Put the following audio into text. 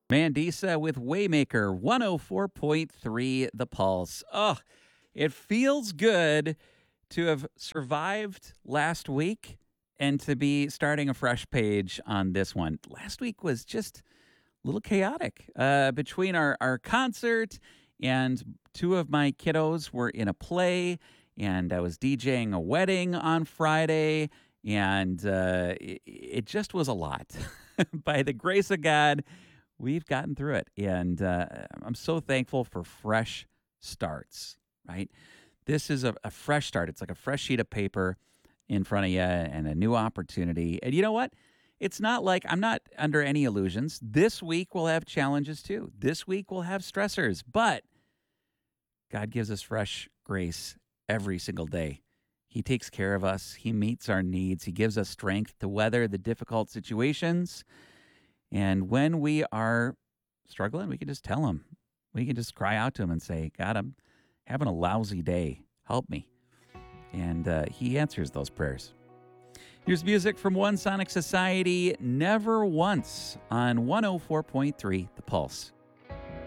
Mandisa with Waymaker 104.3 The Pulse. Oh, it feels good to have survived last week and to be starting a fresh page on this one. Last week was just a little chaotic. Between our concert and two of my kiddos were in a play, and I was DJing a wedding on Friday, and it just was a lot. By the grace of God, we've gotten through it. And I'm so thankful for fresh starts, right? This is a fresh start. It's like a fresh sheet of paper in front of you and a new opportunity. And you know what? It's not like I'm not under any illusions. This week we'll have challenges too. This week we'll have stressors, but God gives us fresh grace every single day. He takes care of us. He meets our needs. He gives us strength to weather the difficult situations. And when we are struggling, we can just tell him. We can just cry out to him and say, God, I'm having a lousy day. Help me. And he answers those prayers. Here's music from One Sonic Society, Never Once, on 104.3 The Pulse.